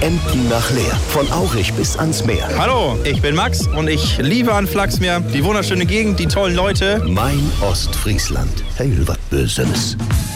Enten nach Leer. Von Aurich bis ans Meer. Hallo, ich bin Max und ich liebe an Flachsmeer die wunderschöne Gegend, die tollen Leute. Mein Ostfriesland. Hey, was Böses.